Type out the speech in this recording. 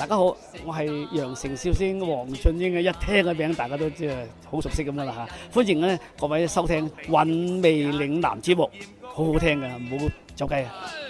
家好，我係羊城笑星黃俊英嘅，一聽個名大家都即係好熟悉咁噶啦嚇。歡迎咧各位收聽《韻味嶺南》節目，好好聽嘅，唔好走雞啊！